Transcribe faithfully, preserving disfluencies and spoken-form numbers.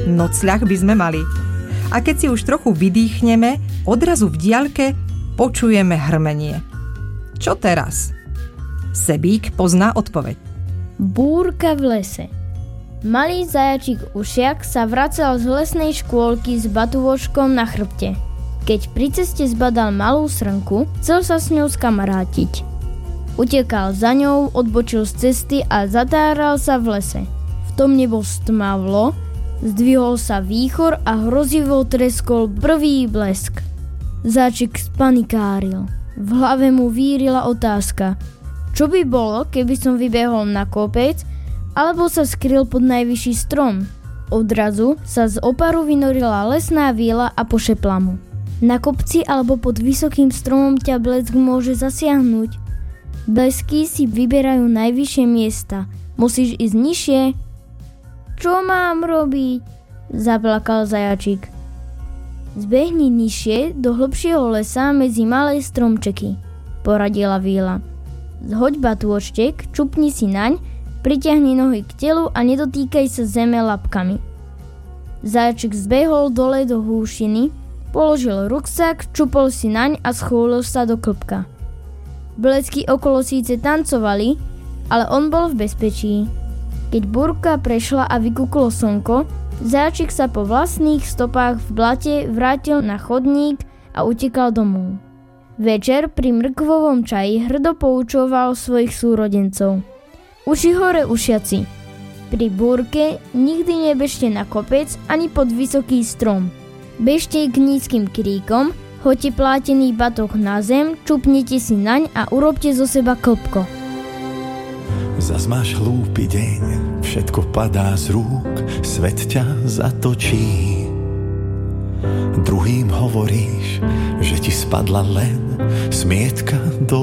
nocľah by sme mali. A keď si už trochu vydýchneme, odrazu v diaľke počujeme hrmenie. Čo teraz? Sebík pozná odpoveď. Búrka v lese. Malý zajačík Ušiak sa vracal z lesnej škôlky s batúvočkom na chrbte. Keď pri ceste zbadal malú srnku, chcel sa s ňou skamarátiť. Utekal za ňou, odbočil z cesty a zatáral sa v lese. V tom nebo stmavlo, zdvihol sa výchor a hrozivo treskol prvý blesk. Záčik spanikáril. V hlave mu vírila otázka. Čo by bolo, keby som vybehol na kopec alebo sa skryl pod najvyšší strom? Odrazu sa z oparu vynorila lesná víla a pošepla mu. Na kopci alebo pod vysokým stromom ťa blesk môže zasiahnuť. Blesky si vyberajú najvyššie miesta. Musíš ísť nižšie. Čo mám robiť? Zaplakal zajačík. Zbehni nižšie do hlbšieho lesa medzi malé stromčeky, poradila víla. Zhoď batôčtek, čupni si naň, pritiahni nohy k telu a nedotýkaj sa zeme labkami. Zajačik zbehol dole do húšiny, položil ruksak, čupol si naň a schúlil sa do klbka. Blesky okolo síce tancovali, ale on bol v bezpečí. Keď búrka prešla a vykúklo slnko, zajačik sa po vlastných stopách v blate vrátil na chodník a utekal domov. Večer pri mrkvovom čaji hrdo poučoval svojich súrodencov. Uši hore, ušiaci. Pri búrke nikdy nebežte na kopec ani pod vysoký strom. Bežte k nízkym kríkom, hoďte plátený batoh na zem, čupnite si naň a urobte zo seba klbko. Zas máš hlúpy deň, všetko padá z rúk, svet ťa zatočí. Druhým hovoríš, že ti spadla len smietka do